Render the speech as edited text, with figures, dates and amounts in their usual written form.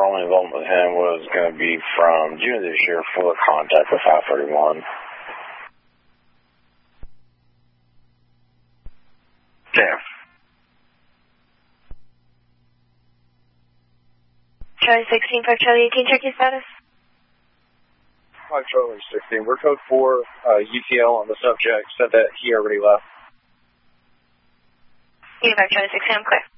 only involvement with him was going to be from June of this year for contact with 531. Damn. Charlie 16, 5 Charlie 18, check your status. 5 Charlie 16, we're code 4, UTL on the subject, said that he already left. 5 Charlie 16, I'm clear.